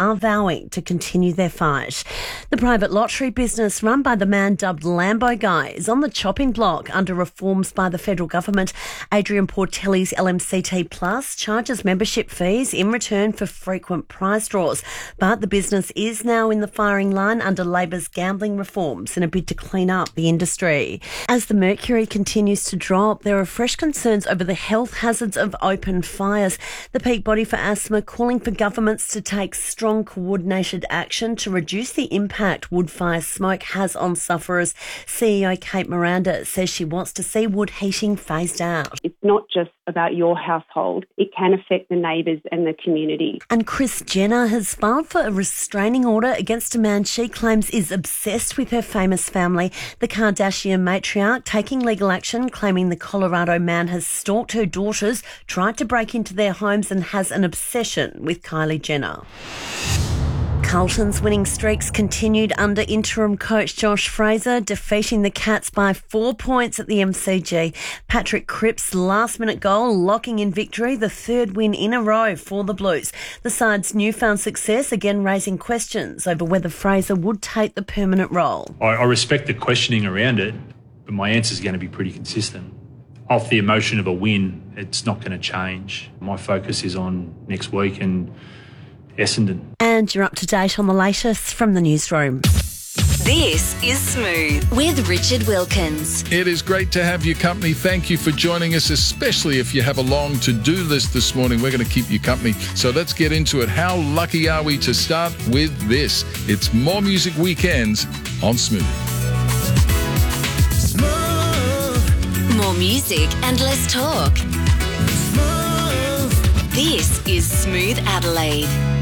are vowing to continue their fight. The private lottery business run by the man dubbed Lambo Guy is on the chopping block under reforms by the federal government. Adrian Portelli's LMCT Plus charges membership fees in return for frequent prize draws. But the business is now in the firing line under Labor's gambling reforms in a bid to clean up the industry. As the mercury continues to drop, there are fresh concerns over the health hazards of open fires. The peak body for asthma calling for governments to take strong coordinated action to reduce the impact wood fire smoke has on sufferers. CEO Kate Miranda says she wants to see wood heating phased out. It's not just about your household. It can affect the neighbours and the community. And Kris Jenner has filed for a restraining order against a man she claims is obsessed with her famous family. The Kardashian matriarch taking legal action, claiming the Colorado man has stalked her daughters, tried to break into their homes and has an obsession with Kylie Jenner. Carlton's winning streaks continued under interim coach Josh Fraser, defeating the Cats by 4 points at the MCG. Patrick Cripps' last-minute goal locking in victory, the third win in a row for the Blues. The side's newfound success again raising questions over whether Fraser would take the permanent role. I respect the questioning around it, but my answer is going to be pretty consistent. Off the emotion of a win, it's not going to change. My focus is on next week and Essendon. And you're up to date on the latest from the newsroom. This is Smooth with Richard Wilkins. It is great to have your company. Thank you for joining us, especially if you have a long to-do list this morning. We're going to keep you company. So let's get into it. How lucky are we to start with this? It's More Music Weekends on Smooth. More music and less talk. This is Smooth Adelaide.